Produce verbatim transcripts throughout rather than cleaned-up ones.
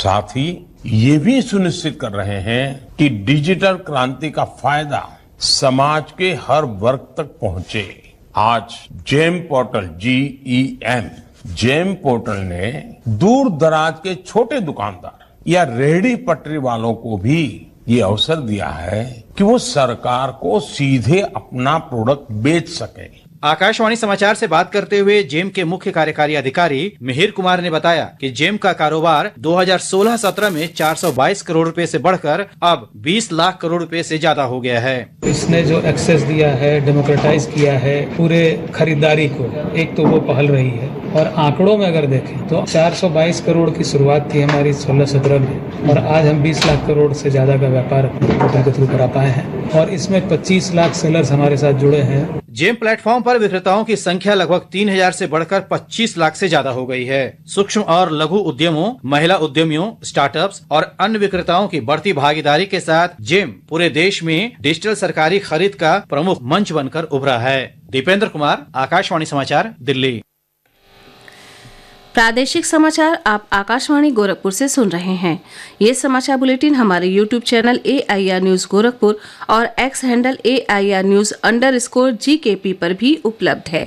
साथ ही ये भी सुनिश्चित कर रहे हैं कि डिजिटल क्रांति का फायदा समाज के हर वर्ग तक पहुंचे। आज जेम पोर्टल जी ई एम जेम पोर्टल ने दूर दराज के छोटे दुकानदार या रेहड़ी पटरी वालों को भी ये अवसर दिया है कि वो सरकार को सीधे अपना प्रोडक्ट बेच सके। आकाशवाणी समाचार से बात करते हुए जेम के मुख्य कार्यकारी अधिकारी मिहिर कुमार ने बताया कि जेम का कारोबार दो हज़ार सोलह सत्रह में चार सौ बाईस करोड़ रुपए से बढ़कर अब बीस लाख करोड़ रुपए से ज्यादा हो गया है। इसने जो एक्सेस दिया है, डेमोक्रेटाइज किया है पूरे खरीदारी को, एक तो वो पहल रही है। और आंकड़ों में अगर देखें तो चार सौ बाईस करोड़ की शुरुआत थी हमारी सोलह सत्रह में और आज हम बीस लाख करोड़ से ज्यादा का व्यापार पोर्टल के थ्रू करा पाए हैं और इसमें पच्चीस लाख सेलर्स हमारे साथ जुड़े हैं। जेम प्लेटफॉर्म पर विक्रेताओं की संख्या लगभग तीन हज़ार से बढ़कर पच्चीस लाख से ज्यादा हो गई है। सूक्ष्म और लघु उद्यमों, महिला उद्यमियों, स्टार्टअप्स और अन्य विक्रेताओं की बढ़ती भागीदारी के साथ जेम पूरे देश में डिजिटल सरकारी खरीद का प्रमुख मंच बनकर उभरा है। दीपेंद्र कुमार, आकाशवाणी समाचार, दिल्ली। प्रादेशिक समाचार आप आकाशवाणी गोरखपुर से सुन रहे हैं। ये समाचार बुलेटिन हमारे YouTube channel A I R news Gorakhpur और x handle A I R news under score जी के पी पर भी उपलब्ध है।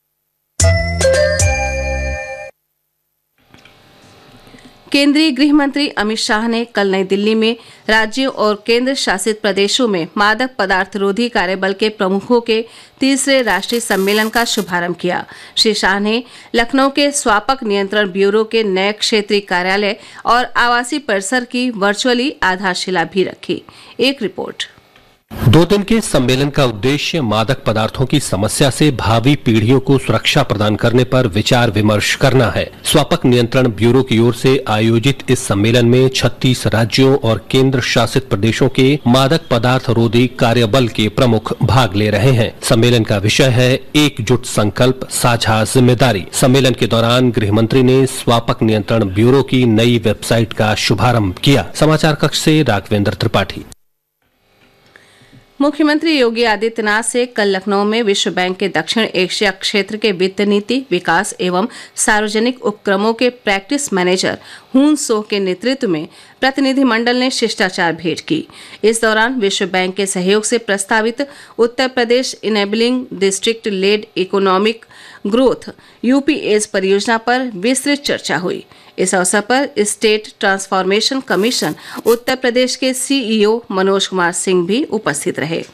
केंद्रीय गृह मंत्री अमित शाह ने कल नई दिल्ली में राज्यों और केंद्र शासित प्रदेशों में मादक पदार्थ रोधी कार्यबल के प्रमुखों के तीसरे राष्ट्रीय सम्मेलन का शुभारंभ किया। श्री शाह ने लखनऊ के स्वापक नियंत्रण ब्यूरो के नए क्षेत्रीय कार्यालय और आवासीय परिसर की वर्चुअली आधारशिला भी रखी। एक रिपोर्ट। दो दिन के सम्मेलन का उद्देश्य मादक पदार्थों की समस्या से भावी पीढ़ियों को सुरक्षा प्रदान करने पर विचार विमर्श करना है। स्वापक नियंत्रण ब्यूरो की ओर से आयोजित इस सम्मेलन में छत्तीस राज्यों और केंद्र शासित प्रदेशों के मादक पदार्थ रोधी कार्यबल के प्रमुख भाग ले रहे हैं। सम्मेलन का विषय है एकजुट संकल्प, साझा जिम्मेदारी। सम्मेलन के दौरान गृह मंत्री ने स्वापक नियंत्रण ब्यूरो की नई वेबसाइट का शुभारंभ किया। समाचार कक्ष से राघवेंद्र त्रिपाठी। मुख्यमंत्री योगी आदित्यनाथ से कल लखनऊ में विश्व बैंक के दक्षिण एशिया क्षेत्र के वित्त नीति, विकास एवं सार्वजनिक उपक्रमों के प्रैक्टिस मैनेजर हुन सोह के नेतृत्व में प्रतिनिधिमंडल ने शिष्टाचार भेंट की। इस दौरान विश्व बैंक के सहयोग से प्रस्तावित Uttar Pradesh enabling district lead economic growth UPS परियोजना पर विस्तृत चर्चा हुई। इस अवसर पर state transformation commission Uttar Pradesh के सीईओ मनोज कुमार सिंह भी उपस्थित रहे।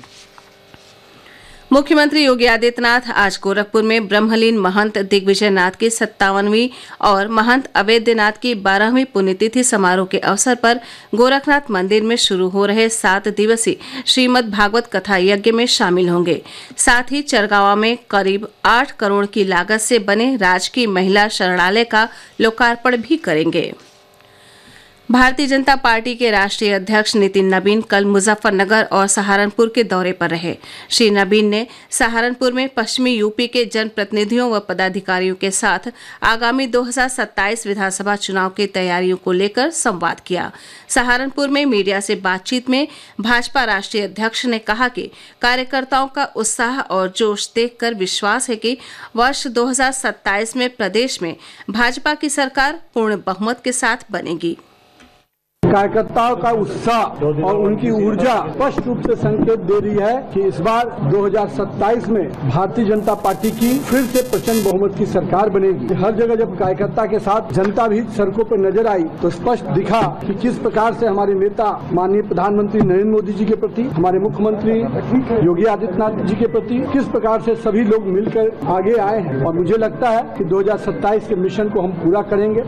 मुख्यमंत्री योगी आदित्यनाथ आज गोरखपुर में ब्रह्मलीन महंत दिग्विजय नाथ की सत्तावनवीं और महंत अवैधनाथ की बारहवीं पुण्यतिथि समारोह के अवसर पर गोरखनाथ मंदिर में शुरू हो रहे सात दिवसीय श्रीमद् भागवत कथा यज्ञ में शामिल होंगे। साथ ही चरगावा में करीब आठ करोड़ की लागत से बने राजकीय महिला शरणालय का लोकार्पण भी करेंगे। भारतीय जनता पार्टी के राष्ट्रीय अध्यक्ष नितिन नबीन कल मुजफ्फरनगर और सहारनपुर के दौरे पर रहे। श्री नबीन ने सहारनपुर में पश्चिमी यूपी के जनप्रतिनिधियों व पदाधिकारियों के साथ आगामी दो हज़ार सत्ताईस विधानसभा चुनाव की तैयारियों को लेकर संवाद किया। सहारनपुर में मीडिया से बातचीत में भाजपा राष्ट्रीय अध्यक्ष ने कहा कि कार्यकर्ताओं का उत्साह और जोश देखकर विश्वास है कि वर्ष दो हज़ार सत्ताईस में प्रदेश में भाजपा की सरकार पूर्ण बहुमत के साथ बनेगी। कार्यकर्ताओं का उत्साह और उनकी ऊर्जा स्पष्ट रूप से संकेत दे रही है कि इस बार दो हज़ार सत्ताईस में भारतीय जनता पार्टी की फिर से प्रचंड बहुमत की सरकार बनेगी। हर जगह जब कार्यकर्ता के साथ जनता भी सड़कों पर नजर आई तो स्पष्ट दिखा कि किस प्रकार से हमारे नेता माननीय प्रधानमंत्री नरेंद्र मोदी जी के प्रति, हमारे मुख्यमंत्री योगी आदित्यनाथ जी के प्रति किस प्रकार से सभी लोग मिलकर आगे आए हैं और मुझे लगता है कि दो हज़ार सत्ताईस के मिशन को हम पूरा करेंगे।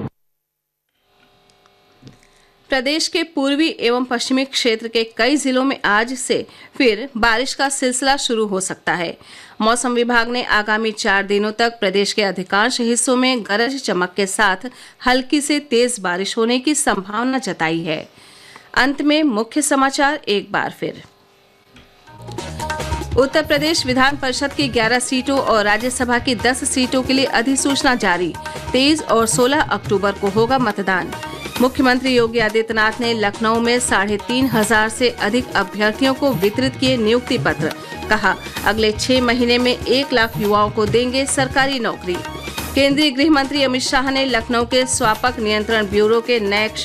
प्रदेश के पूर्वी एवं पश्चिमी क्षेत्र के कई जिलों में आज से फिर बारिश का सिलसिला शुरू हो सकता है। मौसम विभाग ने आगामी चार दिनों तक प्रदेश के अधिकांश हिस्सों में गरज चमक के साथ हल्की से तेज बारिश होने की संभावना जताई है। अंत में मुख्य समाचार एक बार फिर। उत्तर प्रदेश विधान परिषद की ग्यारह सीटों और राज्यसभा की दस सीटों के लिए अधिसूचना जारी। तेईस और सोलह अक्टूबर को होगा मतदान। मुख्यमंत्री योगी आदित्यनाथ ने लखनऊ में साढ़े तीन हजार से अधिक अभ्यर्थियों को वितरित किए नियुक्ति पत्र। कहा, अगले छह महीने में एक लाख युवाओं को देंगे सरकारी नौकरी। केंद्रीय गृह मंत्री अमित शाह ने लखनऊ के स्वापक नियंत्रण ब्यूरो के नए